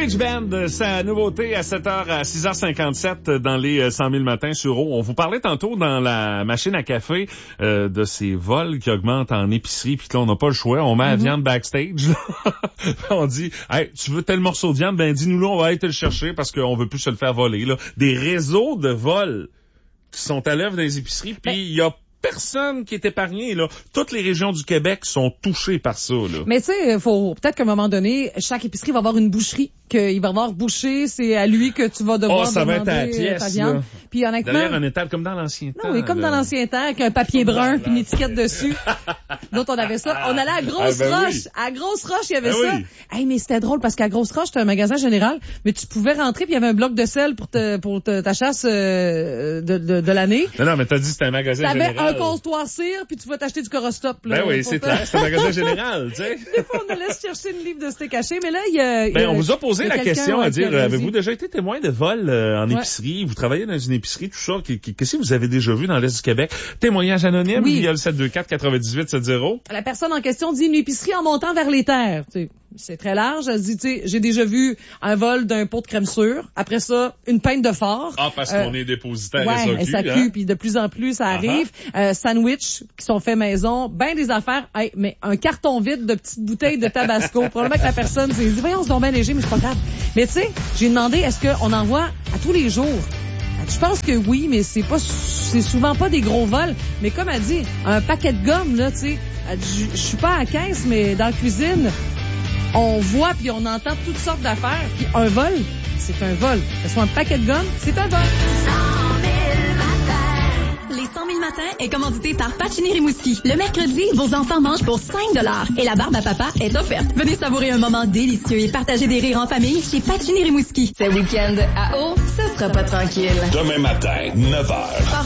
Backstage Band, sa nouveauté à 7h à 6h57 dans les 100 000 matins sur eau. On vous parlait tantôt dans la machine à café de ces vols qui augmentent en épicerie, puis là, on n'a pas le choix. On met la viande backstage. On dit, hey, tu veux tel morceau de viande? Ben, dis-nous là, on va aller te le chercher parce qu'on veut plus se le faire voler. Là. Des réseaux de vols qui sont à l'œuvre dans les épiceries, puis il y a personne qui est épargné, là. Toutes les régions du Québec sont touchées par ça, là. Mais tu sais, faut peut-être qu'à un moment donné, chaque épicerie va avoir une boucherie. Qu'il va avoir boucher, c'est à lui que tu vas devoir ça demander va être à la pièce, ta viande. là. Puis honnêtement, derrière un étal comme dans l'ancien temps. Non, oui, comme dans l'ancien temps, avec un papier brun puis une étiquette dessus. D'autres, on avait ça. On allait à Grosse Roche. Oui. À Grosse Roche, il y avait ça. Oui. Hey, mais c'était drôle parce qu'à Grosse Roche, c'était un magasin général, mais tu pouvais rentrer puis il y avait un bloc de sel pour ta chasse de l'année. Non, mais t'as dit que c'était un magasin général. T'avais un comptoir cire puis tu vas t'acheter du Corostop. Ben oui, c'est clair, c'est un magasin général, tu sais. Des fois, on allait se chercher une livre de steak haché, mais là, il y a... on vous a posé la question à dire, avez-vous déjà été témoin de vol en Ouais. épicerie? Vous travaillez dans une épicerie, tout ça. Qu'est-ce que vous avez déjà vu dans l'Est du Québec? Témoignage anonyme, Oui. via le 724-9870. La personne en question dit une épicerie en montant vers les terres. Tu sais, c'est très large. Elle dit, tu sais, j'ai déjà vu un vol d'un pot de crème sûre. Après ça, une pinte de fort. Ah, parce qu'on est dépositaire ouais, SAQ, hein? Puis de plus en plus, ça arrive. Sandwich qui sont faits maison. Ben des affaires. Hey, mais un carton vide de petites bouteilles de Tabasco. Probablement que la personne s'est dit, voyons, c'est donc bien léger, mais c'est pas grave. Mais tu sais, j'ai demandé, est-ce qu'on envoie à tous les jours? Je pense que oui, mais c'est souvent pas des gros vols. Mais comme elle dit, un paquet de gomme, là, tu sais, je suis pas à la caisse, mais dans la cuisine, on voit puis on entend toutes sortes d'affaires. Puis un vol, c'est un vol. Que ce soit un paquet de gomme, c'est un vol. 100 000 matins est commandité par Pacini Rimouski. Le mercredi, vos enfants mangent pour 5 $ et la barbe à papa est offerte. Venez savourer un moment délicieux et partager des rires en famille chez Pacini Rimouski. Ce week-end à eau, ça sera pas tranquille. Demain matin, 9h.